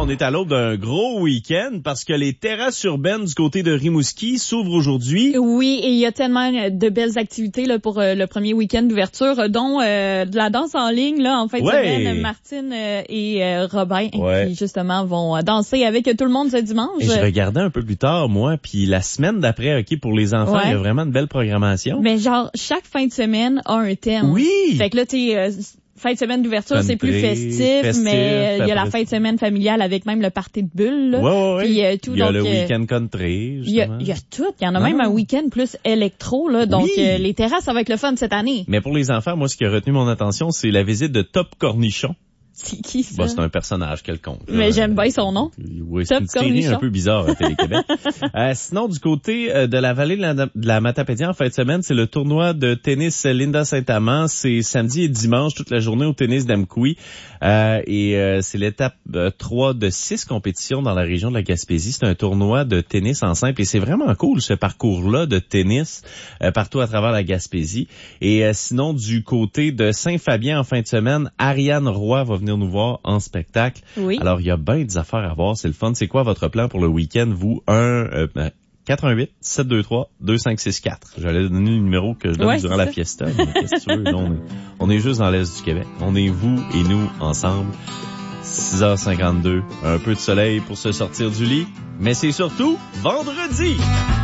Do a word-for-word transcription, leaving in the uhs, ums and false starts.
on est à l'aube d'un gros week-end parce que les terrasses urbaines du côté de Rimouski s'ouvrent aujourd'hui. Oui, et il y a tellement de belles activités là pour euh, le premier week-end d'ouverture, dont euh, de la danse en ligne là en fin de Ouais. semaine. Martine euh, et euh, Robin Ouais. qui justement vont danser avec tout le monde ce dimanche. Et je regardais un peu plus tard, moi, puis la semaine d'après, ok, pour les enfants, il Ouais. y a vraiment une belle programmation. Mais genre, chaque fin de semaine a un thème. Oui! Fait que là, tu sais, euh, fin de semaine d'ouverture, c'est plus Country, festif, festif, mais il y a la après fin de semaine familiale avec même le party de bulles. Là. Ouais, ouais, ouais. Puis, euh, tout, il y a donc, le euh, week-end country, Il y, a, justement. il y a tout. Il y en a Non, même non. un week-end plus électro. Là, donc, Oui. euh, les terrasses, ça va être le fun cette année. Mais pour les enfants, moi, ce qui a retenu mon attention, c'est la visite de Top Cornichon. C'est qui ça? Bah, c'est un personnage quelconque. Mais là. j'aime bien son nom. Oui, c'est Top une série Cornichon. un peu bizarre à Télé-Québec. euh, sinon, du côté euh, de la vallée de la, de la Matapédia, en fin de semaine, c'est le tournoi de tennis Linda Saint-Amand. C'est samedi et dimanche, toute la journée au tennis d'Amkoui. Euh, et euh, c'est l'étape euh, trois de six compétitions dans la région de la Gaspésie. C'est un tournoi de tennis en simple et c'est vraiment cool ce parcours-là de tennis euh, partout à travers la Gaspésie. Et euh, sinon, du côté de Saint-Fabien, en fin de semaine, Ariane Roy va venir nous voir en spectacle. Oui. Alors, il y a bien des affaires à voir, c'est le fun. C'est quoi votre plan pour le week-end, vous? Un, euh, quatre un huit, sept deux trois, deux cinq six quatre. J'allais donner le numéro que je donne Ouais, durant c'est la ça. fiesta, mais qu'est-ce que tu veux? Là, on, est, on est juste dans l'Est du Québec. On est vous et nous ensemble. six heures cinquante-deux, un peu de soleil pour se sortir du lit, mais c'est surtout vendredi!